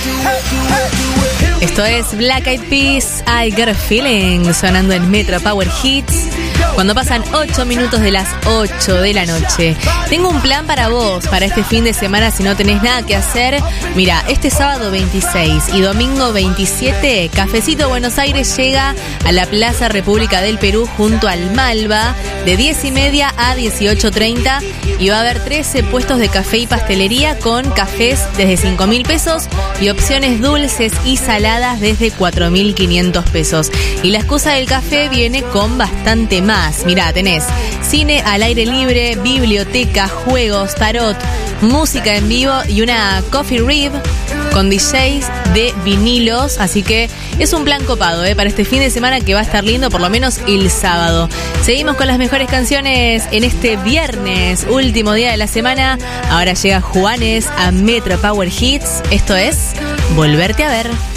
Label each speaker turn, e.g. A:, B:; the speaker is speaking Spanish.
A: Esto es Black Eyed Peas, I Got a Feeling, sonando en Metro Power Hits. Cuando pasan 8 minutos de las 8 de la noche. Tengo un plan para vos, para este fin de semana si no tenés nada que hacer. Mira, este sábado 26 y domingo 27, Cafecito Buenos Aires llega a la Plaza República del Perú junto al Malva de 10:30 a 18:30 y va a haber 13 puestos de café y pastelería con cafés desde 5.000 pesos y opciones dulces y saladas desde 4.500 pesos. Y la excusa del café viene con bastante más. Mirá, tenés cine al aire libre, biblioteca, juegos, tarot, música en vivo y una coffee rib con DJs de vinilos. Así que es un plan copado para este fin de semana que va a estar lindo, por lo menos el sábado. Seguimos con las mejores canciones en este viernes, último día de la semana. Ahora llega Juanes a Metro Power Hits. Esto es Volverte a Ver.